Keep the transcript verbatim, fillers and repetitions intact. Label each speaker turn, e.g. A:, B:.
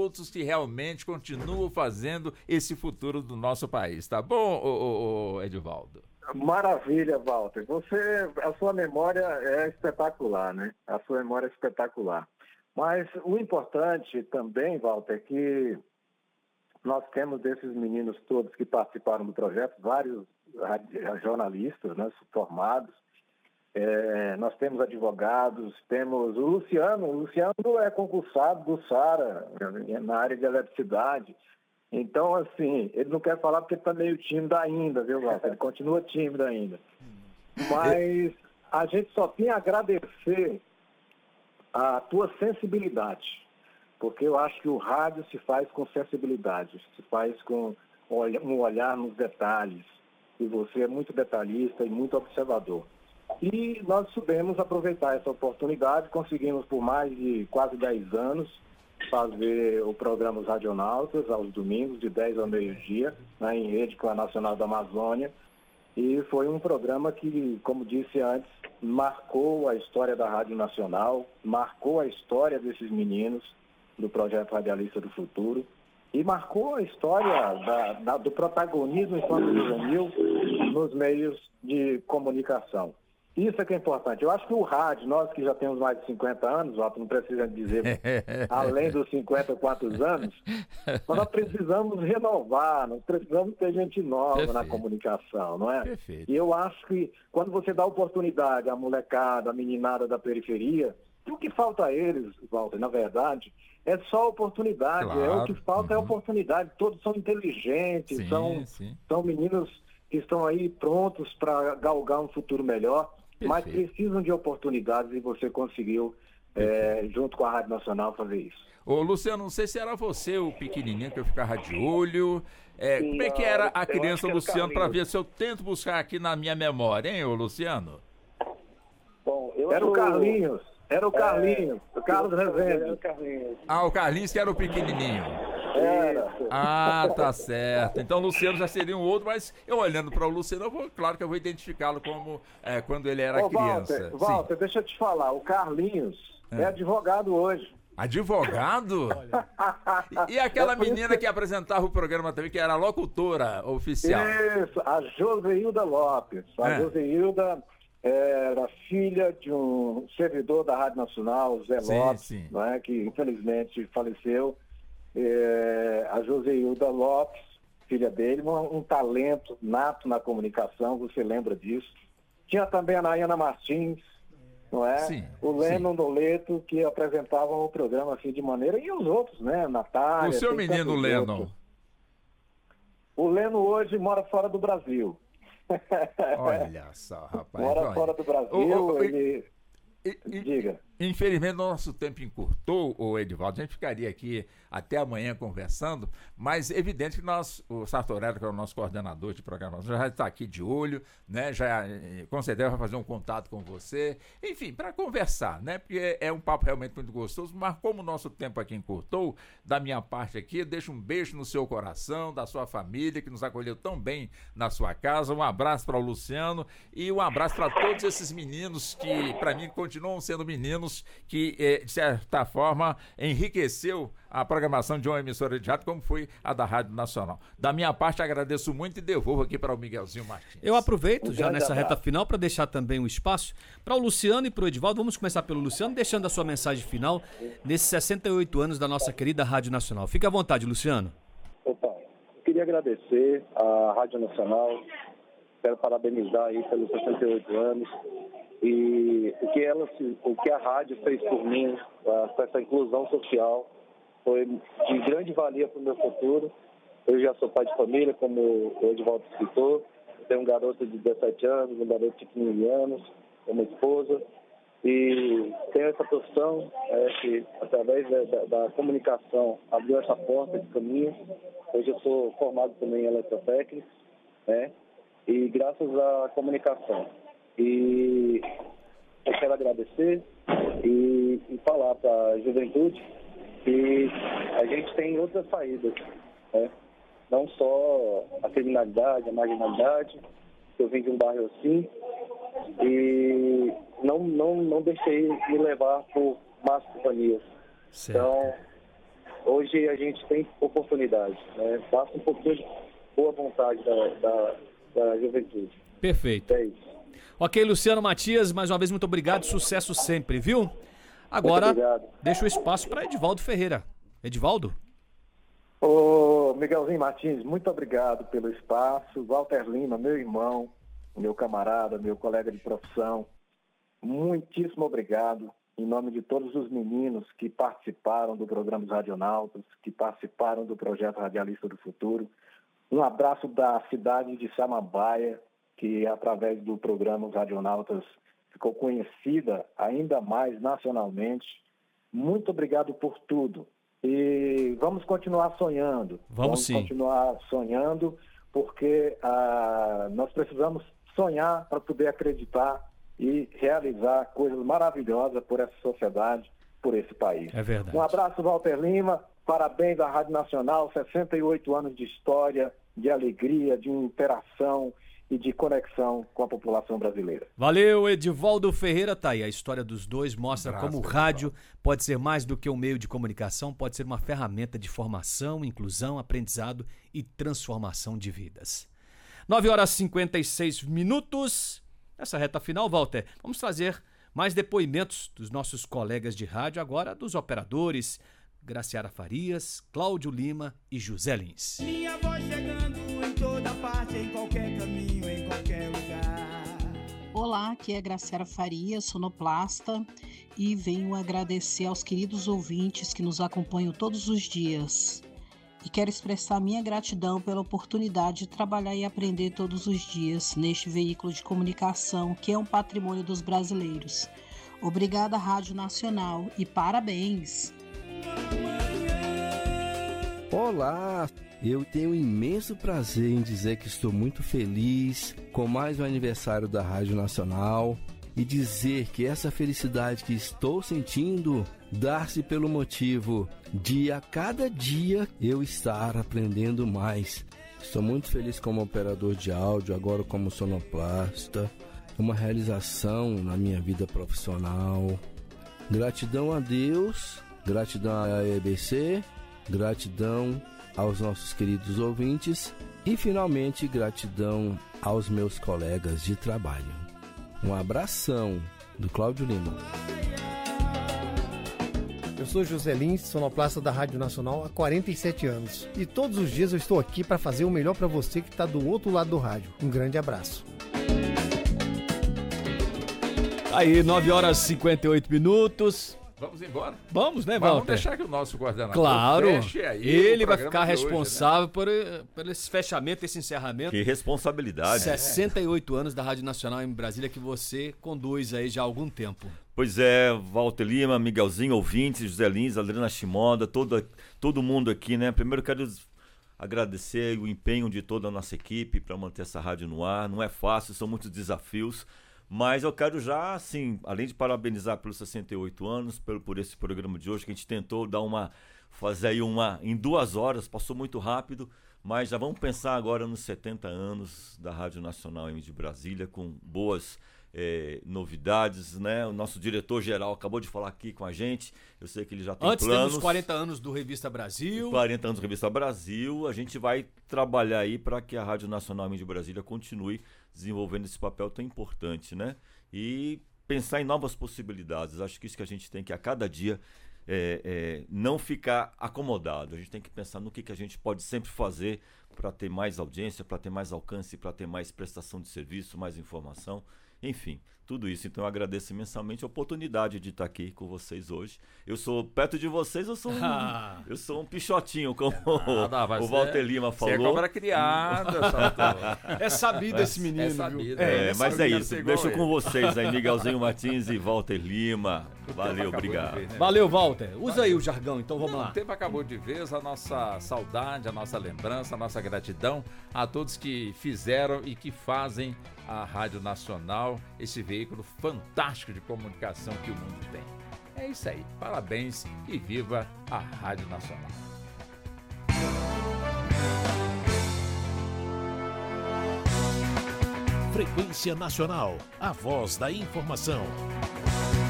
A: garotos que realmente continuam fazendo esse futuro do nosso país. Tá bom, ô, ô, ô, Edivaldo?
B: Maravilha, Walter. Você, a sua memória é espetacular, né? A sua memória é espetacular. Mas o importante também, Walter, é que nós temos desses meninos todos que participaram do projeto, vários jornalistas, né, formados. É, nós temos advogados, temos o Luciano. O Luciano é concursado do SARA, na área de eletricidade. Então, assim, ele não quer falar porque está meio tímido ainda, viu, Walter? Ele continua tímido ainda. Mas a gente só tem a agradecer a tua sensibilidade, porque eu acho que o rádio se faz com sensibilidade, se faz com um olhar nos detalhes, e você é muito detalhista e muito observador. E nós soubemos aproveitar essa oportunidade, conseguimos por mais de quase dez anos fazer o programa Os Radionautas aos domingos, de dez ao meio-dia, né, em rede com a Nacional da Amazônia. E foi um programa que, como disse antes, marcou a história da Rádio Nacional, marcou a história desses meninos do Projeto Radialista do Futuro e marcou a história da, da, do protagonismo enquanto juvenil nos meios de comunicação. Isso é que é importante. Eu acho que o rádio, nós que já temos mais de cinquenta anos, não precisa dizer além dos cinquenta e quatro anos, mas nós precisamos renovar, nós precisamos ter gente nova Perfeito. Na comunicação, não é?
A: Perfeito.
B: E eu acho que quando você dá oportunidade à molecada, à meninada da periferia, o que falta a eles, Walter, na verdade, é só oportunidade.
A: Claro.
B: É o que falta
A: uhum.
B: é oportunidade. Todos são inteligentes,
A: sim,
B: são,
A: sim.
B: são meninos que estão aí prontos para galgar um futuro melhor.
A: Perfeito.
B: Mas precisam de oportunidades e você conseguiu, é, junto com a Rádio Nacional, fazer isso.
A: Ô, Luciano, não sei se era você o pequenininho que eu ficava de olho. É, como é que era a criança Luciano, para ver se eu tento buscar aqui na minha memória, hein, ô Luciano?
B: Bom, eu era sou... o Carlinhos, era o Carlinhos, é... o Carlos Rezende. O Carlinhos.
A: Ah, o Carlinhos que era o pequenininho.
B: Era.
A: Ah, tá certo. Então o Luciano já seria um outro, mas eu olhando para o Luciano, eu vou, claro que eu vou identificá-lo como é, quando ele era
B: Ô,
A: criança.
B: Walter, Walter, deixa eu te falar, o Carlinhos é, é advogado hoje.
A: Advogado? e, e aquela é menina que... que apresentava o programa também, que era locutora oficial?
B: Isso, a Joseilda Lopes. A é. Joseilda era filha de um servidor da Rádio Nacional, Zé
A: sim,
B: Lopes,
A: sim.
B: Né, que infelizmente faleceu. É, a Joseilda Lopes, filha dele, um, um talento nato na comunicação, você lembra disso. Tinha também a Nayana Martins, não é?
A: Sim,
B: o Leno Noleto, que apresentavam o programa assim de maneira, e os outros, né? Natália.
A: O seu menino Leno?
B: O Leno hoje mora fora do Brasil.
A: Olha só, rapaz.
B: Mora
A: olha.
B: fora do Brasil,
A: o, o,
B: ele...
A: E, e,
B: Diga.
A: Infelizmente, nosso tempo encurtou, o Edivaldo. A gente ficaria aqui até amanhã conversando, mas é evidente que nós, o Sartorelli, que é o nosso coordenador de programação, já está aqui de olho, né? Já com certeza vai fazer um contato com você, enfim, para conversar, né? Porque é um papo realmente muito gostoso, mas como o nosso tempo aqui encurtou, da minha parte aqui, eu deixo um beijo no seu coração, da sua família, que nos acolheu tão bem na sua casa. Um abraço para o Luciano e um abraço para todos esses meninos que, para mim, continuam sendo meninos que, de certa forma, enriqueceu a programação de uma emissora de rádio, como foi a da Rádio Nacional. Da minha parte, agradeço muito e devolvo aqui para o Miguelzinho Martins.
C: Eu aproveito, já nessa reta final, para deixar também um espaço para o Luciano e para o Edivaldo. Vamos começar pelo Luciano, deixando a sua mensagem final nesses sessenta e oito anos da nossa querida Rádio Nacional. Fique à vontade, Luciano.
D: Opa, eu queria agradecer à Rádio Nacional, quero parabenizar aí pelos sessenta e oito anos. E o que, ela, o que a rádio fez por mim, com essa inclusão social, foi de grande valia para o meu futuro. Eu já sou pai de família, como o Edivaldo citou. Tenho um garoto de dezessete anos, um garoto de quinze anos, uma esposa. E tenho essa profissão é, que, através da, da, da comunicação, abriu essa porta de caminho. Hoje eu sou formado também em eletrotécnica, né? E graças à comunicação. E eu quero agradecer e, e falar para a juventude que a gente tem outras saídas, né? Não só a criminalidade, a marginalidade. Eu vim de um bairro assim e não, não, não deixei me levar por más companhias. Então, hoje a gente tem oportunidade, né? Basta um pouquinho de boa vontade da, da, da juventude.
C: Perfeito.
D: É isso.
C: Ok, Luciano Matias, mais uma vez muito obrigado, sucesso sempre, viu? Agora, deixa o espaço para Edivaldo Ferreira. Edivaldo?
B: Ô, Miguelzinho Martins, muito obrigado pelo espaço. Walter Lima, meu irmão, meu camarada, meu colega de profissão, muitíssimo obrigado em nome de todos os meninos que participaram do programa dos Radionautas, que participaram do projeto Radialista do Futuro. Um abraço da cidade de Samambaia, que através do programa Os Radionautas ficou conhecida ainda mais nacionalmente. Muito obrigado por tudo. E vamos continuar sonhando.
C: Vamos,
B: vamos
C: sim.
B: continuar sonhando, porque ah, nós precisamos sonhar para poder acreditar e realizar coisas maravilhosas por essa sociedade, por esse país.
C: É verdade.
B: Um abraço, Walter Lima. Parabéns à Rádio Nacional, sessenta e oito anos de história, de alegria, de interação e de conexão com a população brasileira.
C: Valeu, Edivaldo Ferreira. Tá aí, a história dos dois mostra
A: Abraço,
C: como o rádio pode ser mais do que um meio de comunicação, pode ser uma ferramenta de formação, inclusão, aprendizado e transformação de vidas. nove horas e cinquenta e seis minutos. Nessa reta final, Walter, vamos trazer mais depoimentos dos nossos colegas de rádio, agora dos operadores Graciara Farias, Cláudio Lima e José Lins.
E: Minha voz chegando em toda parte, em qualquer caminho, em qualquer lugar.
F: Olá, aqui é Graciara Farias, sonoplasta, e venho agradecer aos queridos ouvintes que nos acompanham todos os dias. E quero expressar minha gratidão pela oportunidade de trabalhar e aprender todos os dias neste veículo de comunicação que é um patrimônio dos brasileiros. Obrigada, Rádio Nacional, e parabéns!
G: Olá, eu tenho um imenso prazer em dizer que estou muito feliz com mais um aniversário da Rádio Nacional e dizer que essa felicidade que estou sentindo dá-se pelo motivo de a cada dia eu estar aprendendo mais. Estou muito feliz como operador de áudio, agora como sonoplasta, uma realização na minha vida profissional. Gratidão a Deus, gratidão à E B C, gratidão aos nossos queridos ouvintes e, finalmente, gratidão aos meus colegas de trabalho. Um abração do Cláudio Lima.
H: Eu sou José Lins, sonoplasta da Rádio Nacional há quarenta e sete anos. E todos os dias eu estou aqui para fazer o melhor para você que está do outro lado do rádio. Um grande abraço.
C: Aí, nove horas e cinquenta e oito minutos.
A: Vamos embora?
C: Vamos, né,
A: Mas
C: Walter?
A: vamos deixar que o nosso coordenador
C: Claro,
A: feche aí
C: ele
A: o
C: vai
A: programa
C: ficar
A: de hoje,
C: responsável
A: né?
C: por, por esse fechamento, esse encerramento.
I: Que responsabilidade.
C: sessenta e oito anos da Rádio Nacional em Brasília que você conduz aí já há algum tempo.
I: Pois é, Walter Lima, Miguelzinho, ouvintes, José Lins, Adriana Shimoda, todo, todo mundo aqui, né? Primeiro quero agradecer o empenho de toda a nossa equipe para manter essa rádio no ar. Não é fácil, são muitos desafios. Mas eu quero já, assim, além de parabenizar pelos sessenta e oito anos, pelo, por esse programa de hoje, que a gente tentou dar uma, fazer aí uma, em duas horas, passou muito rápido, mas já vamos pensar agora nos setenta anos da Rádio Nacional M de Brasília, com boas é, novidades, né? O nosso diretor-geral acabou de falar aqui com a gente, eu sei que ele já tem
C: Antes
I: planos.
C: Antes temos quarenta anos do Revista Brasil.
I: quarenta anos do Revista Brasil, a gente vai trabalhar aí para que a Rádio Nacional M de Brasília continue desenvolvendo esse papel tão importante, né? E pensar em novas possibilidades. Acho que isso que a gente tem que a cada dia é, é, não ficar acomodado. A gente tem que pensar no que, que a gente pode sempre fazer para ter mais audiência, para ter mais alcance, para ter mais prestação de serviço, mais informação. Enfim, tudo isso. Então eu agradeço imensamente a oportunidade de estar aqui com vocês hoje. Eu sou perto de vocês, eu sou um,
C: Ah.
I: eu sou um pichotinho, como
A: Nada,
I: o Walter Lima
A: Você é
I: falou.
A: cobra criada,
C: É sabido esse menino,
A: É
C: viu?
A: sabido.
I: É,
A: É,
I: mas é
A: sabido
I: isso.
A: ser igual
I: Deixo
A: ele.
I: com vocês aí, Miguelzinho Martins e Walter Lima. Valeu,
A: Acabou de
I: obrigado.
A: ver, né?
C: Valeu, Walter. Usa aí o jargão, então vamos
A: Não,
C: lá.
A: O tempo acabou de vez, a nossa saudade, a nossa lembrança, a nossa gratidão a todos que fizeram e que fazem a Rádio Nacional, esse veículo fantástico de comunicação que o mundo tem. É isso aí. Parabéns e viva a Rádio Nacional.
J: Frequência Nacional, a voz da informação.